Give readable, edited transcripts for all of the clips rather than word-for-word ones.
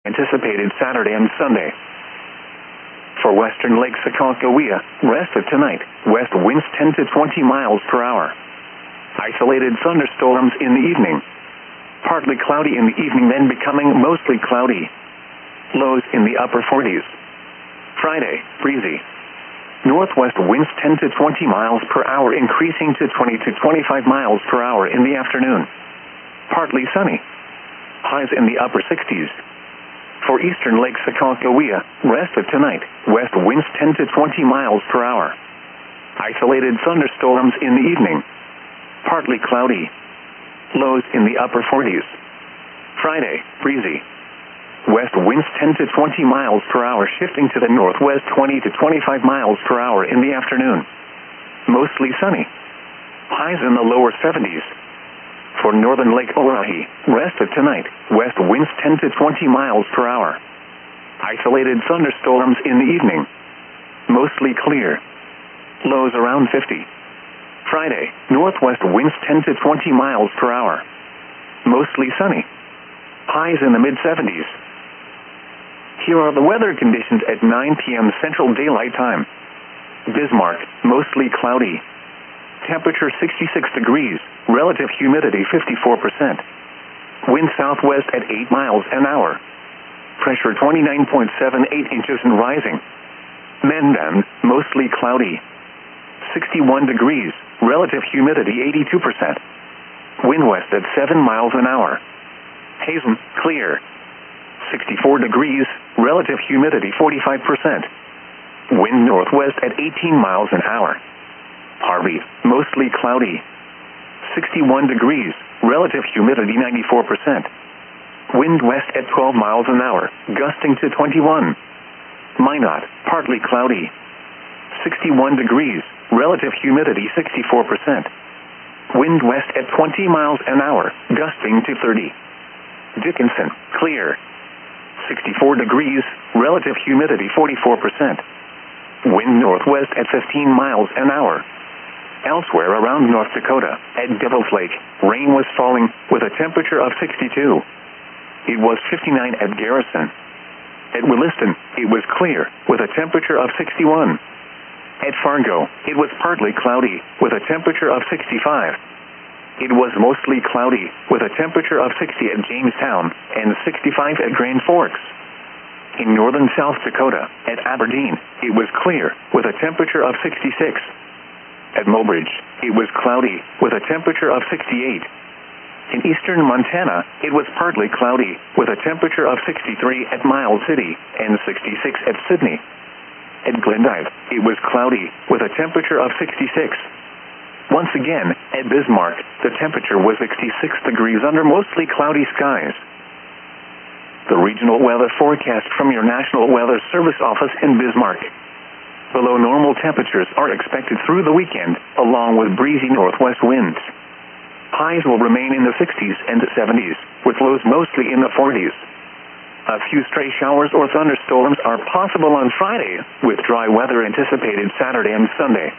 anticipated Saturday and Sunday. For western Lake Sacagawea, rest of tonight, west winds 10 to 20 miles per hour. Isolated thunderstorms in the evening. Partly cloudy in the evening, then becoming mostly cloudy. Lows in the upper 40s. Friday, breezy. Northwest winds 10 to 20 miles per hour, increasing to 20 to 25 miles per hour in the afternoon. Partly sunny. Highs in the upper 60s. For eastern Lake Sacagawea, rest of tonight, west winds 10 to 20 miles per hour. Isolated thunderstorms in the evening. Partly cloudy. Lows in the upper 40s. Friday, breezy. West winds 10 to 20 miles per hour, shifting to the northwest 20 to 25 miles per hour in the afternoon. Mostly sunny. Highs in the lower 70s. For northern Lake Oahe, rest of tonight, west winds 10 to 20 miles per hour. Isolated thunderstorms in the evening. Mostly clear. Lows around 50. Friday, northwest winds 10 to 20 miles per hour. Mostly sunny. Highs in the mid-70s. Here are the weather conditions at 9 p.m. Central Daylight Time. Bismarck, mostly cloudy. Temperature 66 degrees, relative humidity 54%. Wind southwest at 8 miles an hour. Pressure 29.78 inches and rising. Mendon, mostly cloudy. 61 degrees, relative humidity 82%. Wind west at 7 miles an hour. Hazen, clear. 64 degrees, relative humidity 45%. Wind northwest at 18 miles an hour. Harvey, mostly cloudy. 61 degrees, relative humidity 94%. Wind west at 12 miles an hour, gusting to 21. Minot, partly cloudy. 61 degrees, relative humidity 64%. Wind west at 20 miles an hour, gusting to 30. Dickinson, clear. 64 degrees, relative humidity 44%. Wind northwest at 15 miles an hour. Elsewhere around North Dakota, at Devil's Lake, rain was falling with a temperature of 62. It was 59 at Garrison. At Williston, it was clear with a temperature of 61. At Fargo, it was partly cloudy with a temperature of 65. It was mostly cloudy with a temperature of 60 at Jamestown and 65 at Grand Forks. In northern South Dakota, at Aberdeen, it was clear with a temperature of 66. At Mobridge, it was cloudy with a temperature of 68. In eastern Montana, it was partly cloudy with a temperature of 63 at Miles City and 66 at Sydney. At Glendive, it was cloudy with a temperature of 66. Once again, at Bismarck, the temperature was 66 degrees under mostly cloudy skies. The regional weather forecast from your National Weather Service office in Bismarck. Below normal temperatures are expected through the weekend, along with breezy northwest winds. Highs will remain in the 60s and 70s, with lows mostly in the 40s. A few stray showers or thunderstorms are possible on Friday, with dry weather anticipated Saturday and Sunday.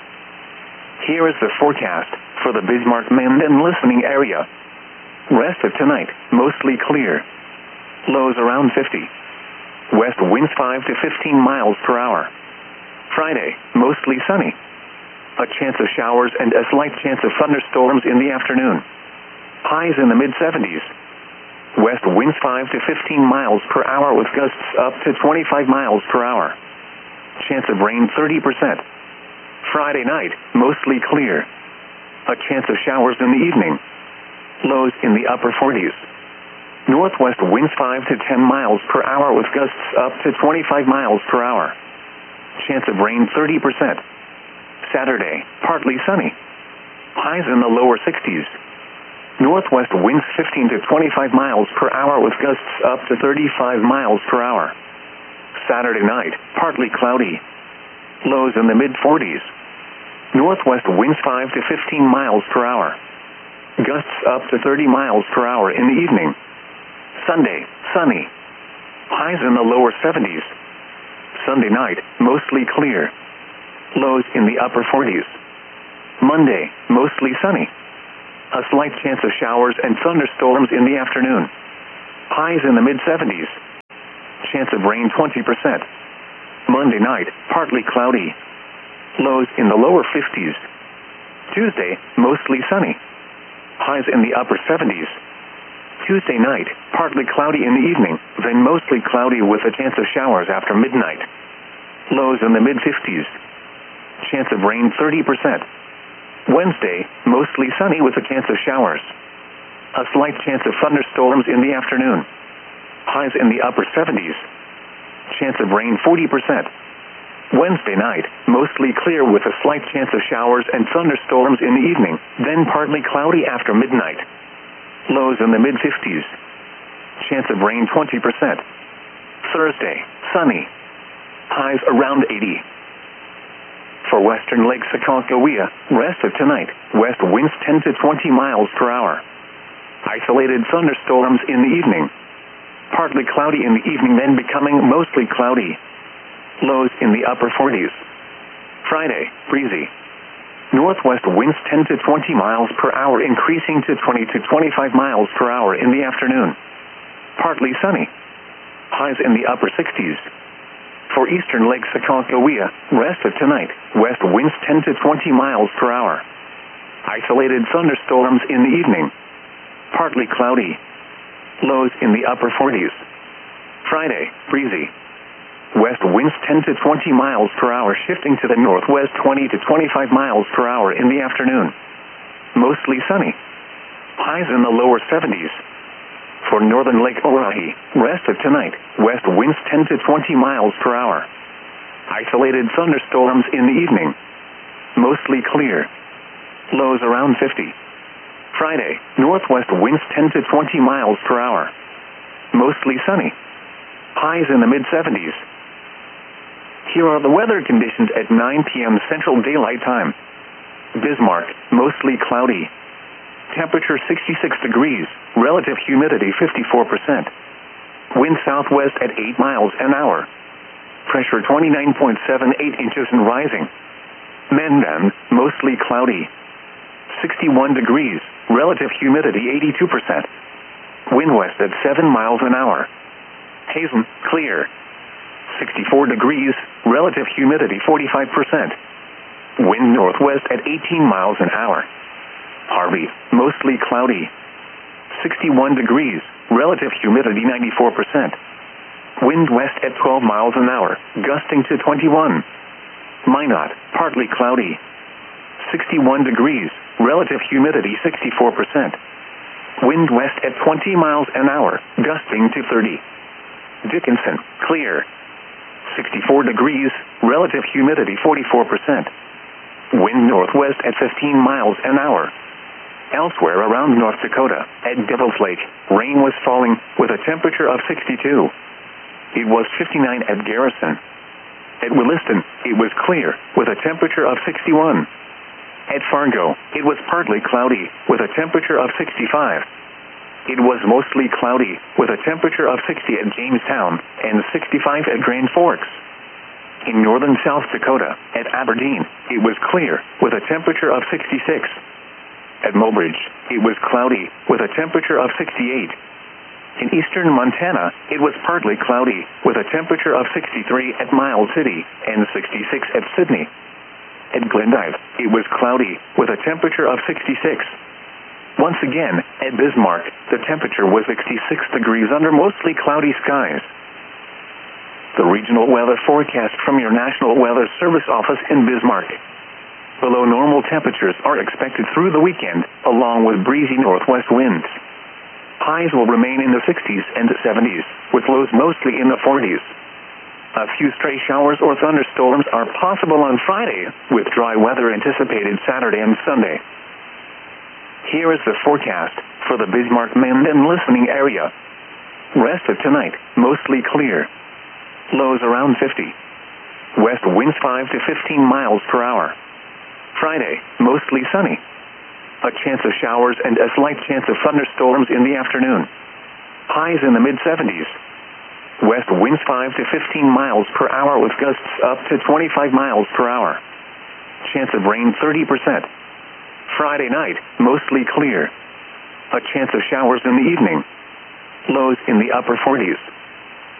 Here is the forecast for the Bismarck-Mendon listening area. Rest of tonight, mostly clear. Lows around 50. West winds 5 to 15 miles per hour. Friday, mostly sunny. A chance of showers and a slight chance of thunderstorms in the afternoon. Highs in the mid-70s. West winds 5 to 15 miles per hour with gusts up to 25 miles per hour. Chance of rain 30%. Friday night, mostly clear. A chance of showers in the evening. Lows in the upper 40s. Northwest winds 5 to 10 miles per hour with gusts up to 25 miles per hour. Chance of rain 30%. Saturday, partly sunny. Highs in the lower 60s. Northwest winds 15 to 25 miles per hour with gusts up to 35 miles per hour. Saturday night, partly cloudy. Lows in the mid-40s. Northwest winds 5 to 15 miles per hour. Gusts up to 30 miles per hour in the evening. Sunday, sunny. Highs in the lower 70s. Sunday night, mostly clear. Lows in the upper 40s. Monday, mostly sunny. A slight chance of showers and thunderstorms in the afternoon. Highs in the mid-70s. chance of rain 20%. Monday night, partly cloudy. Lows in the lower 50s. Tuesday, mostly sunny. Highs in the upper 70s. Tuesday night, partly cloudy in the evening, then mostly cloudy with a chance of showers after midnight. Lows in the mid-50s. Chance of rain 30%. Wednesday, mostly sunny with a chance of showers. A slight chance of thunderstorms in the afternoon. Highs in the upper 70s. Chance of rain 40%. Wednesday night, mostly clear with a slight chance of showers and thunderstorms in the evening, then partly cloudy after midnight. Lows in the mid-50s. Chance of rain 20%. Thursday, sunny. Highs around 80. For western Lake Aconcagua, rest of tonight, west winds 10 to 20 miles per hour. Isolated thunderstorms in the evening. Partly cloudy in the evening, then becoming mostly cloudy. Lows in the upper 40s. Friday, breezy. Northwest winds 10 to 20 miles per hour, increasing to 20 to 25 miles per hour in the afternoon. Partly sunny. Highs in the upper 60s. For eastern Lake Aconcagua, rest of tonight, west winds 10 to 20 miles per hour. Isolated thunderstorms in the evening. Partly cloudy. Lows in the upper 40s. Friday, breezy. West winds 10 to 20 miles per hour, shifting to the northwest 20 to 25 miles per hour in the afternoon. Mostly sunny. Highs in the lower 70s. For northern Lake Oahe, rest of tonight, west winds 10 to 20 miles per hour. Isolated thunderstorms in the evening. Mostly clear. Lows around 50. Friday, northwest winds 10 to 20 miles per hour. Mostly sunny. Highs in the mid-70s. Here are the weather conditions at 9 p.m. Central Daylight Time. Bismarck, mostly cloudy. Temperature 66 degrees, relative humidity 54%. Wind southwest at 8 miles an hour. Pressure 29.78 inches and rising. Mandan, mostly cloudy. 61 degrees, relative humidity 82%. Wind west at 7 miles an hour. Hazen, clear. 64 degrees, relative humidity 45%. Wind northwest at 18 miles an hour. Harvey, mostly cloudy. 61 degrees, relative humidity 94%. Wind west at 12 miles an hour, gusting to 21. Minot, partly cloudy. 61 degrees, relative humidity 64%. Wind west at 20 miles an hour, gusting to 30. Dickinson, clear. 64 degrees, relative humidity 44%. Wind northwest at 15 miles an hour. Elsewhere around North Dakota, at Devil's Lake, rain was falling with a temperature of 62. It was 59 at Garrison. At Williston, it was clear with a temperature of 61. At Fargo, it was partly cloudy with a temperature of 65. It was mostly cloudy with a temperature of 60 at Jamestown and 65 at Grand Forks. In northern South Dakota, at Aberdeen, it was clear with a temperature of 66. At Mobridge, it was cloudy with a temperature of 68. In eastern Montana, it was partly cloudy with a temperature of 63 at Miles City and 66 at Sydney. At Glendive, it was cloudy with a temperature of 66. Once again, at Bismarck, the temperature was 66 degrees under mostly cloudy skies. The regional weather forecast from your National Weather Service office in Bismarck. Below normal temperatures are expected through the weekend, along with breezy northwest winds. Highs will remain in the 60s and 70s, with lows mostly in the 40s. A few stray showers or thunderstorms are possible on Friday, with dry weather anticipated Saturday and Sunday. Here is the forecast for the Bismarck-Mandan listening area. Rest of tonight, mostly clear. Lows around 50. West winds 5 to 15 miles per hour. Friday, mostly sunny. A chance of showers and a slight chance of thunderstorms in the afternoon. Highs in the mid-70s. West winds 5 to 15 miles per hour with gusts up to 25 miles per hour. Chance of rain 30%. Friday night, mostly clear. A chance of showers in the evening. Lows in the upper 40s.